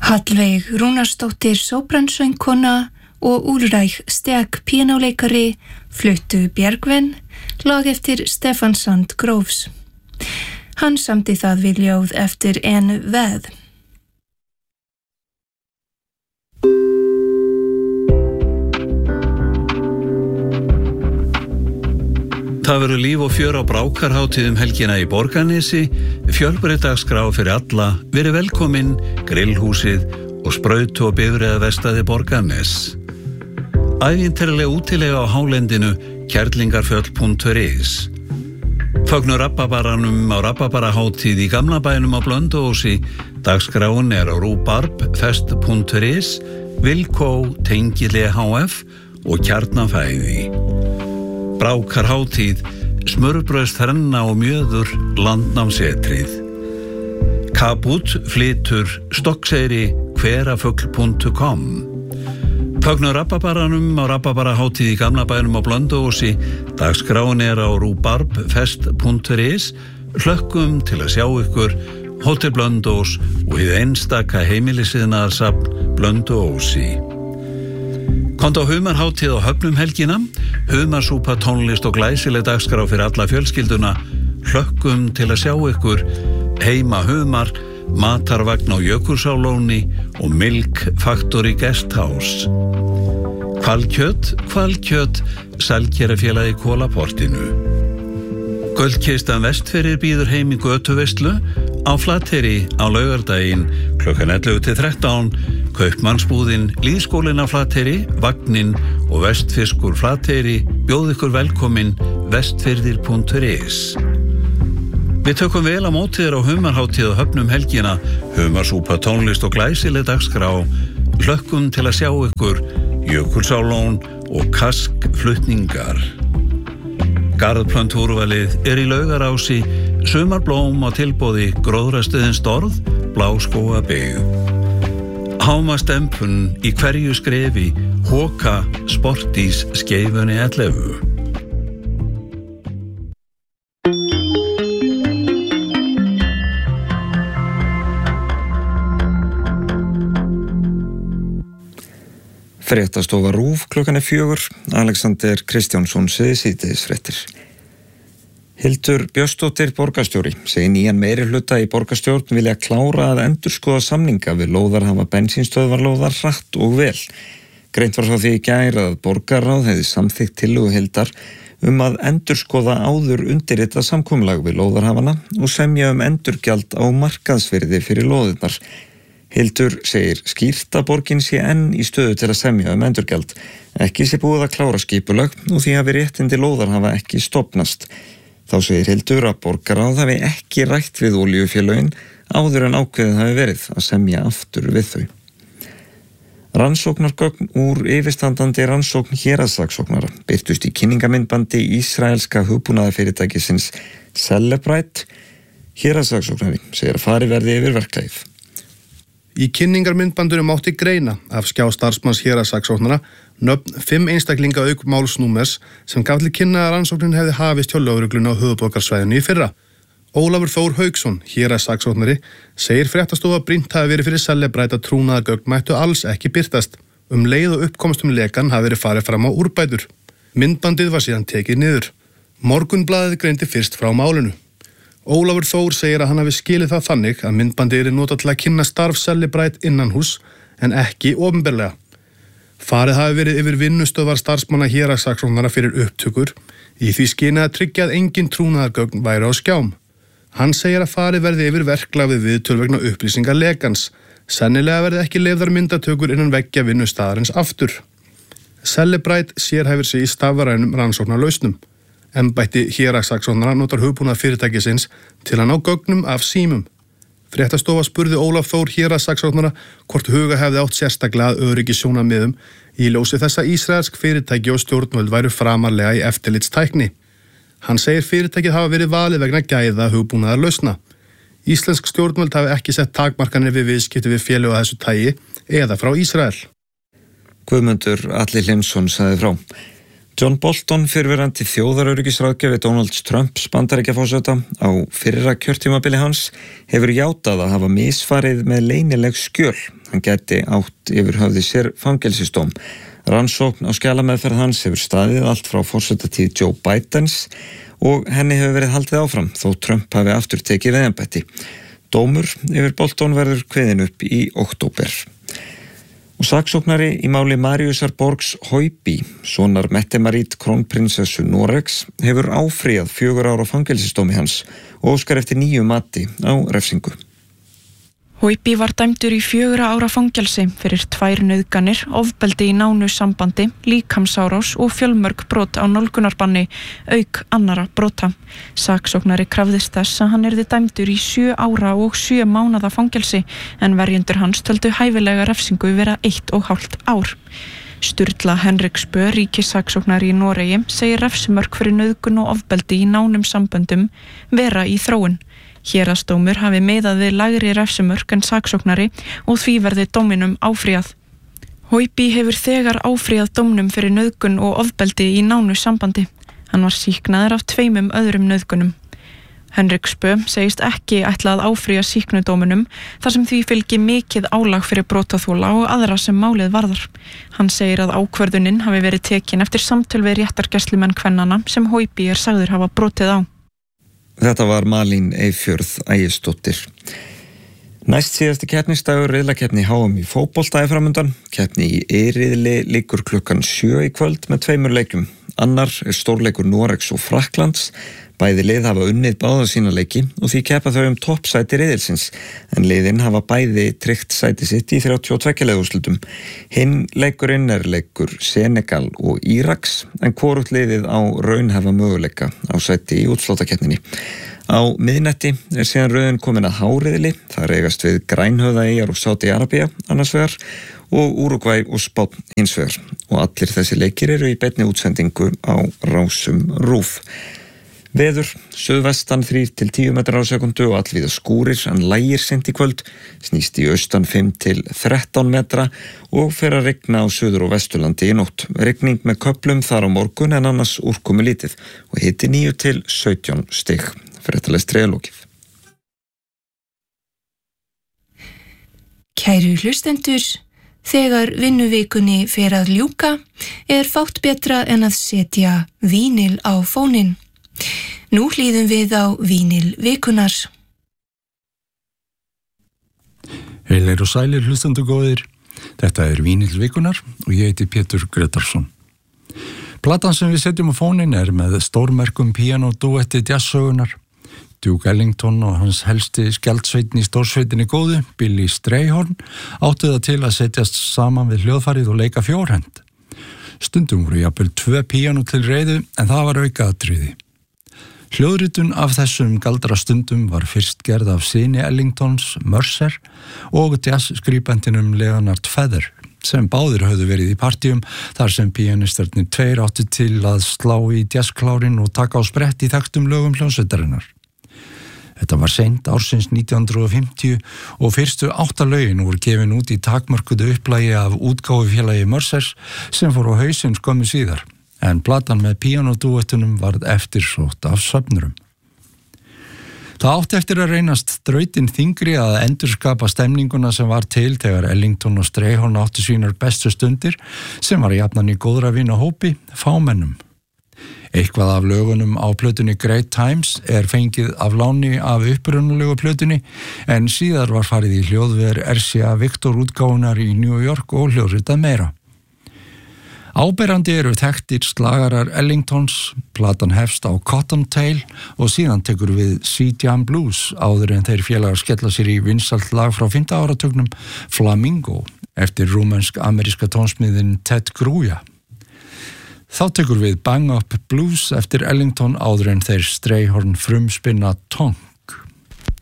Hallveig Rúnarsdóttir sópransöngkona og Úlræk Steg píanóleikari fluttu Bjergvin, lag eftir Stefán Sand Grófs. Hann samdi það við ljóð eftir En veð. Það verður líf og fjör á Brákarhátíð helgina í Borgarnesi, fjölbreytt dagskrá fyrir alla, verið velkomin, grillhúsið og sprautu- og bifreiðaverkstæði Borgarnes. Ævintýraleg útilega á hálendinu, kerlingarfjöll.is. Fögnur rababaranum á rababarahátíð í gamla bænum á Blönduósi, dagskráin á rúbarb.fest.is, Vilkó, Tengili HF og Kjarnafæði. Brákarhátíð, smörbrauðs þrenna og mjöður, landnámsetrið. Kabút flytur Stokkseyri hverafugl.com. Fögnur rababaranum á rababarahátíð í gamla bænum á Blönduósi, dagskráin á rúbarb.fest.is, hlökkum til að sjá ykkur, Hótel Blönduós og hið einstaka heimilisiðnaðarsafn Blönduósi. Komdu á humarhátíð á Höfnum helgina, humarsúpa, tónlist og glæsileg dagskrá fyrir alla fjölskylduna, hlökkum til að sjá ykkur, heima humar, matarvagn á Jökulsárlóni og Milk Factory Guesthouse. Hvalkjöt, Sælkerafélagi Kólaportinu. Gullkistan Vestfirðir býður heim í götuveislu á Flateyri á laugardaginn klukkan 11-13, Kaupmannsbúðin, Lýðskólinn á Flateyri, Vagninn og Vestfiskur Flateyri bjóð ykkur velkomin, vestfirðir.is. Við tökum vel á móti þér á humarhátíð á Höfnum helgina, humarsúpa, tónlist og glæsileg dagskrá, hlökkum til að sjá ykkur, Jökulsárlón og Kaskflutningar. Garðplöntúrvalið í Laugarási, sumarblóm á tilboði, Gróðrastöðin Storð, Bláskógabyggð. Hámastempun í hverju skrefi, Hoka, Sportís, Skeifunni 11. Fréttastofa RÚV klukkan 4, Alexander Kristjánsson síðdegisfréttir. Hildur Björnsdóttir borgarstjóri segir nýjan meirihluta í borgarstjórn vilja klára að endurskoða samninga við lóðarhafa bensínstöðvarlóðar hratt og vel. Greint var frá því í gær að borgarráð hefði samþykkt tillögu Hildar að endurskoða áður undirritað samkomulag við lóðarhafana og semja endurgjald á markaðsvirði fyrir lóðirnar. Hildur segir skýrt að borgin sé enn í stöðu til að semja endurgjald. Ekki sé búið að klára skipulag og því hafi réttindi lóðarhafa ekki stofnast. Þá segir Hildur að borgarráð hafi ekki rætt við olíufélögin áður en ákveðið hafi verið að semja aftur við þau. Rannsóknargögn úr yfirstandandi rannsókn héraðssaksóknara birtust í kynningamyndbandi ísraelska hugbúnaðarfyrirtækisins Celebrite. Héraðssaksóknari segir að farið verði yfir verklagið. Í kynningarmyndbandinu mátti greina af skjá starfsmanns héraðssaksóknara nöfn 5 einstaklinga auk málsnúmers sem gaf til kynna að rannsóknin hefði hafist hjá lögreglunni á höfuðborgarsvæðinu í fyrra. Ólafur Þór Hauksson, héraðssaksóknari, segir fréttastofa brýnt hafi verið fyrir Celebrite að trúnaðargögn mættu alls ekki birtast. Leið og uppkomst lekan hafi verið farið fram á úrbætur. Myndbandið var síðan tekið niður. Morgunblaðið greindi fyrst frá málinu. Ólafur Þór segir að hann hafi skilið það þannig að myndbandið notað til að kynna starf Celebrite innanhús en ekki opinberlega. Farið hafi verið yfir vinnustöðvar starfsmanna héraðssaksóknara fyrir upptökur í því skyni að tryggja að engin trúnaðargögn væri á skjám. Hann segir að farið verði yfir verklag við viðtöl vegna upplýsingar lekans. Sennilega verði ekki leyfðar myndatökur innan veggja vinnustaðarins aftur. Celebrite sérhæfir sig í stafrænum rannsóknarlausnum. Embætti héraðssaksóknara notar hugbúnað fyrirtækisins til að ná gögnum af símum. Fréttastofa spurði Ólaf Þór héraðssaksóknara hvort huga hefði átt sérstaklega að öryggissjónarmiðum í ljósi þess að ísraelsk fyrirtæki og stjórnvöld væru framarlega í eftirlitstækni. Hann segir fyrirtækið hafa verið valið vegna gæða hugbúnaðar lausna. Íslensk stjórnvöld hafi ekki sett takmarkanir við viðskipti við félög af þessu tagi eða frá Ísrael. Guðmundur Atli Hlynsson sagði frá. John Bolton, fyrrverandi þjóðaröryggisráðgjafi Donalds Trumps Bandaríkjaforseta á fyrra kjörtímabili hans, hefur játað að hafa misfarið með leynileg skjöl. Hann gæti átt yfir höfði sér fangelsisdóm. Rannsókn á skjalameðferð hans hefur staðið allt frá forsetatíð Joe Bidens og henni hefur verið haldið áfram þó Trump hafi aftur tekið við embætti. Dómur yfir Bolton verður kveðinn upp í október. Og saksóknari í máli Mariusar Borgs Høiby, sonar Mette-Marit krónprinsessu Noregs, hefur áfrýjað 4 ára fangelsisdómi hans og óskar eftir 9 mati á refsingu. Høiby var dæmdur í 4 ára fangelsi fyrir 2 nauðganir, ofbeldi í nánu sambandi, líkamsárás og fjölmörg brot á nálgunarbanni, auk annara brota. Saksóknari krafðist þess að hann yrði dæmdur í 7 ára og 7 mánaða fangelsi, en verjendur hans töldu hæfilega refsingu vera 1,5 ár. Sturla Henriksbø, ríkissaksóknari í Noregi, segir refsimörk fyrir nauðgun og ofbeldi í nánum samböndum vera í þróun. Héraðsdómur hafi miðað við lægri refsimörk en saksóknari og því verði dóminum áfrýjað. Høiby hefur þegar áfrýjað dómnum fyrir nauðgun og ofbeldi í nánu sambandi. Hann var sýknaður af 2 öðrum nauðgunum. Henriksbø segist ekki ætla að áfrýja sýknudóminum þar sem því fylgi mikið álag fyrir brotaþola og aðra sem málið varðar. Hann segir að ákvörðunin hafi verið tekin eftir samtöl við réttargæslumenn kvennanna sem Høiby sagður hafa brotið á. Þetta var Malín Eyfjörð Ægisdóttir. Næst síðasti keppnisdagur riðlakeppni HM í fótbolta framundan. Keppni í riðli liggur klukkan 7 í kvöld með 2 leikjum. Annar stórleikur Noregs og Frakklands. Bæði lið hafa unnið báða sína leiki og því keppa þau toppsæti riðilsins, en liðin hafa bæði tryggt sæti sitt í 32 liðúrslitum. Hinn leikurinn leikur Senegal og Íraks, en hvorugt liðið á raunhæfa möguleika á sæti í útslóttakeppninni. Á miðnætti síðan röðin komin að háriðli, þar eigast við Grænhöfðaeyjar og Sádi-Arabía annars vegar og Úrúgvæ og Spánn hins vegar. Og allir þessi leikir eru í beinni útsendingu á rásum RÚV. Veður, suðvestan 3 til 10 metrar á sekundu og allvíða skúrir en lægir seint í kvöld, snýst í austan 5 til 13 metra og fer að rigna á suður- og vesturlandi í nótt. Rigning með köflum þar á morgun en annars úrkomu lítið og hiti 9 til 17 stig. Fréttalestri lokið. Kæru hlustendur, þegar vinnuvikunni fer að ljúka fátt betra en að setja vínil á fóninn. Nú hlýðum við á vínil vikunar. Heilir og sælir hlustendur góðir. Þetta vínil vikunar og ég heiti Pétur Gretarsson. Platan sem við setjum á fóninn með stórmerkum píanódúetti jazzsögunar. Duke Ellington og hans helsti skjaldsveitn í stórsveitinni góðu, Billy Strayhorn, áttu það til að setjast saman við hljóðfarið og leika fjórhend. Stundum voru jafnvel 2 píanó til reiðu en það var aukaatriði. Hljóðritun af þessum galdra stundum var fyrst gerð af syni Ellingtons, Mercer, og jazzskrýbendinum Leonard Feather, sem báðir höfðu verið í partíum þar sem píanistarnir 2 áttu til að slá í jazzklárin og taka á sprett í þekktum lögum hljómsveitarinnar. Þetta var seint ársins 1950 og fyrstu 8 lögin voru gefin út í takmörkuðu upplagi af útgáfufélagi Mercers sem fór á hausinn skömmu síðar. En platan með píanódúettunum varð eftirsótt af söfnurum. Það átti eftir að reynast þrautin þyngri að endurskapa stemninguna sem var til þegar Ellington og Strayhorn áttu sínar bestu stundir sem var jafnan í góðra vinahópi, fámennum. Eitthvað af lögunum á plötunni Great Times fengið af láni af upprunalegu plötunni en síðar var farið í hljóðver RCA Victor útgáfunar í New York og hljóðritað meira. Áberandi þekktir slagarar Ellingtons, platan hefst á Cottontail og síðan tekur við C-Jam Blues áður en þeir félagar skella sér í vinsælt lag frá 5. áratugnum Flamingo eftir rúmensk-ameríska tónsmiðin Ted Gruja. Þá tekur við Bang Up Blues eftir Ellington áður en þeir Strayhorn frumspinna Tonk.